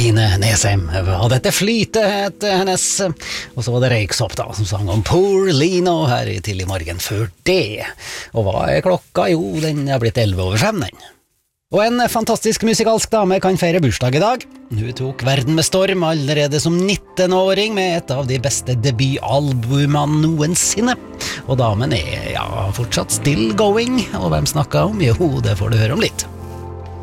Martine Nesheim, og dette flyte het hennes, og så var det Røyksopp da, som sang om Poor Lino her i tidlig morgen før det. Og hva er klokka? Jo, den er blitt 11:05 den. Og en fantastisk musikalsk dame kan feire bursdag i dag. Hun tok verden med storm allerede som 19-åring med et av de beste debutalbumene noensinne. Og damen er fortsatt still going, og hvem snakket om? Jo, det får du høre om litt.